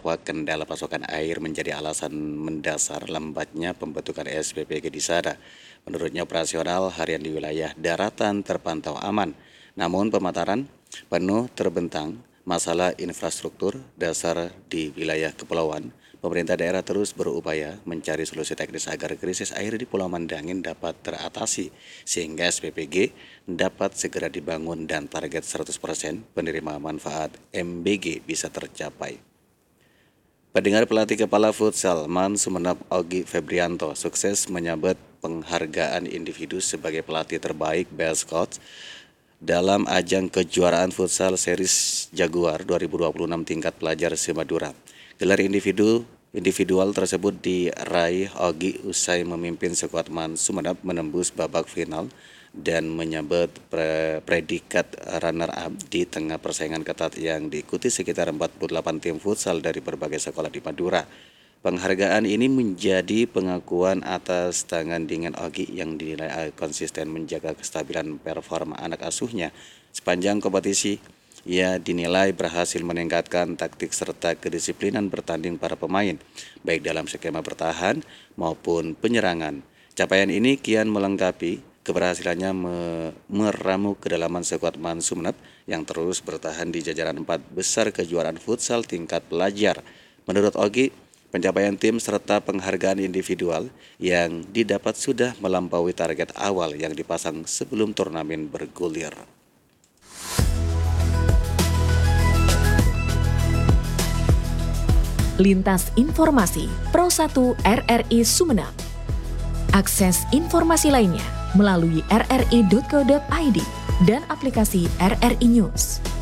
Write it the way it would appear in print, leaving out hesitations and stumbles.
bahwa kendala pasokan air menjadi alasan mendasar lambatnya pembentukan SPPG di sana. Menurutnya operasional harian di wilayah daratan terpantau aman, namun pemataran penuh terbentang masalah infrastruktur dasar di wilayah kepulauan. Pemerintah daerah terus berupaya mencari solusi teknis agar krisis air di Pulau Mandangin dapat teratasi, sehingga SPPG dapat segera dibangun dan target 100% penerima manfaat MBG bisa tercapai. Pendengar, pelatih kepala futsal MAN Sumeneb Ogi Febrianto sukses menyabet penghargaan individu sebagai pelatih terbaik Best Coach dalam ajang kejuaraan futsal Series Jaguar 2026 tingkat pelajar se-Madura. Gelar individual tersebut diraih Ogi usai memimpin skuad MAN Sumeneb menembus babak final dan menyabet predikat runner-up di tengah persaingan ketat yang diikuti sekitar 48 tim futsal dari berbagai sekolah di Madura. Penghargaan ini menjadi pengakuan atas tangan dingin Ogi yang dinilai konsisten menjaga kestabilan performa anak asuhnya sepanjang kompetisi. Ia dinilai berhasil meningkatkan taktik serta kedisiplinan bertanding para pemain, baik dalam skema bertahan maupun penyerangan. Capaian ini kian melengkapi keberhasilannya meramu kedalaman skuad MAN Sumeneb yang terus bertahan di jajaran 4 besar kejuaraan futsal tingkat pelajar. Menurut Ogi, pencapaian tim serta penghargaan individual yang didapat sudah melampaui target awal yang dipasang sebelum turnamen bergulir. Lintas Informasi Pro 1 RRI Sumeneb. Akses informasi lainnya melalui rri.co.id dan aplikasi RRI News.